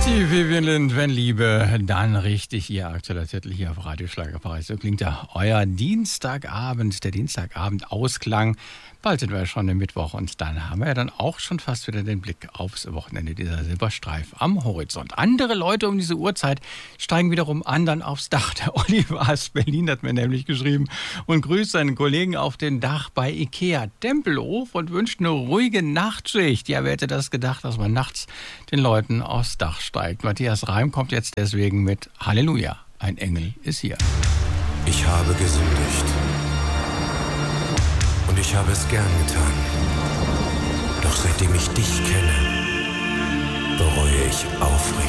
Die Vivian Lind, wenn Liebe, dann richtig. Ihr aktueller Titel hier auf Radio Schlagerpreis. So klingt ja euer Dienstagabend, der Dienstagabend-Ausklang. Bald sind wir schon im Mittwoch und dann haben wir ja dann auch schon fast wieder den Blick aufs Wochenende, dieser Silberstreif am Horizont. Andere Leute um diese Uhrzeit steigen wiederum anderen aufs Dach. Der Oliver aus Berlin hat mir nämlich geschrieben und grüßt seinen Kollegen auf den Dach bei Ikea Tempelhof und wünscht eine ruhige Nachtschicht. Ja, wer hätte das gedacht, dass man nachts den Leuten aufs Dach steigt. Matthias Reim kommt jetzt deswegen mit Halleluja, ein Engel ist hier. Ich habe gesündigt. Und ich habe es gern getan. Doch seitdem ich dich kenne, bereue ich aufrichtig.